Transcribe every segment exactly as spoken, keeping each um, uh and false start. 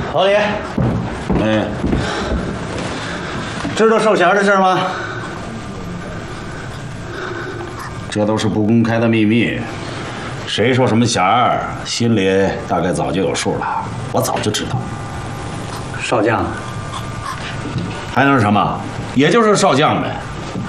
老李， 哎， 知道授衔的事吗？ 这都是不公开的秘密，谁说什么衔儿，心里大概早就有数了。我早就知道。 少将， 还能是什么？也就是少将呗。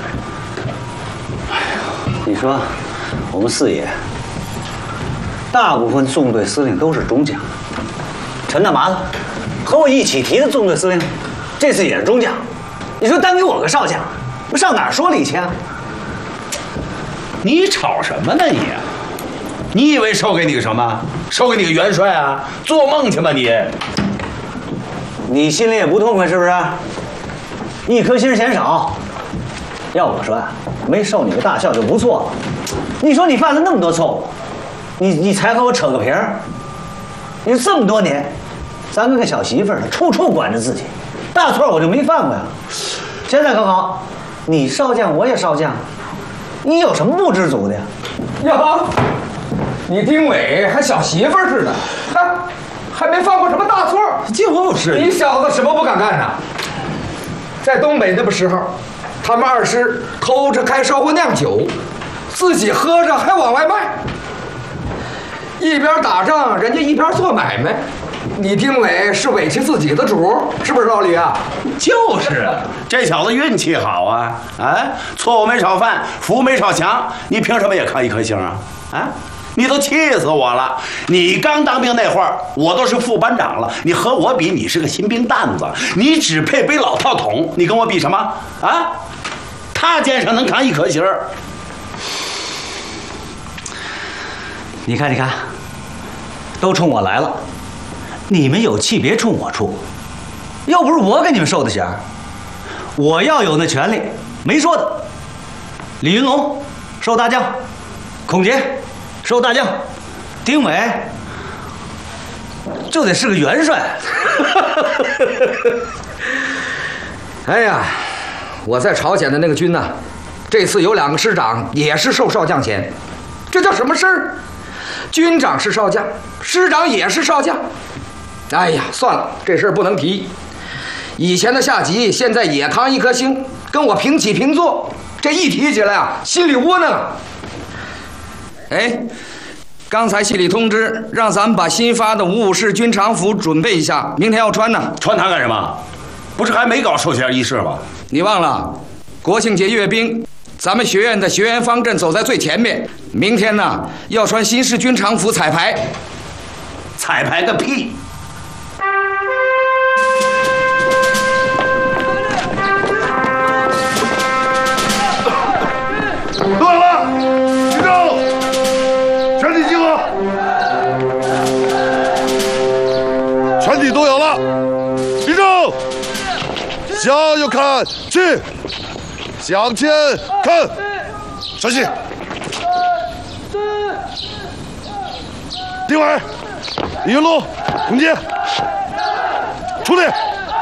你说，我们四野大部分纵队司令都是中将，陈大麻子和我一起提的纵队司令，这次也是中将。你说单给我个少将，我上哪儿说理去啊？ 你吵什么呢你？你以为授给你个什么？授给你个元帅啊？做梦去吧你！ 你心里也不痛快是不是？一颗心嫌少。要我说啊，没授你个大校就不错了。你说你犯了那么多错误，你你才和我扯个皮儿。你说这么多年，咱跟个小媳妇儿似的，处处管着自己，大错我就没犯过呀。现在可好，你少将我也少将，你有什么不知足的呀？ 哟，你丁伟还小媳妇儿似的，哈，还没犯过什么大错。 就是， 你小子什么不敢干呐？在东北那个时候，他们二师偷着开烧锅酿酒，自己喝着还往外卖，一边打仗人家一边做买卖。你丁伟是委屈自己的主，是不是老李啊？ 就是啊，这小子运气好啊！啊，错误没少犯，福没少享，你凭什么也扛一颗星啊？啊！你都气死我了！你刚当兵那会儿，我都是副班长了，你和我比，你是个新兵蛋子，你只配背老套筒，你跟我比什么啊？他肩上能扛一颗星儿。 你看，你看，都冲我来了，你们有气别冲我出，又不是我给你们授的衔儿，我要有那权利，没说的。李云龙授大将，孔杰授大将，丁伟就得是个元帅。 哎呀，我在朝鲜的那个军呐、啊，这次有两个师长也是授少将衔，这叫什么事儿？军长是少将，师长也是少将。哎呀，算了，这事儿不能提。以前的下级现在也扛一颗星，跟我平起平坐，这一提起来啊，心里窝囊啊。哎，刚才系里通知，让咱们把新发的五五式军常服准备一下，明天要穿呢。 穿它干什么？不是还没搞授衔仪式吗？ 你忘了，国庆节阅兵，咱们学院的学员方阵走在最前面。明天呢，要穿新式军常服彩排。 彩排个屁！ 乱了，集中，全体集合，全体都有了，立正，向右看齐，向前看，稍息。丁伟、李云龙、孔杰，出列。